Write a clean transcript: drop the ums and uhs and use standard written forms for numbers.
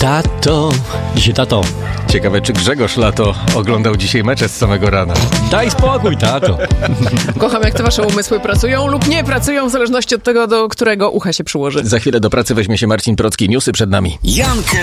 Tato. Dzisiaj tato. Ciekawe, czy Grzegorz Lato oglądał dzisiaj mecze z samego rana. Daj spokój, tato. Kocham, jak te wasze umysły pracują lub nie pracują, w zależności od tego, do którego ucha się przyłoży. Za chwilę do pracy weźmie się Marcin Procki. Newsy przed nami. Jankę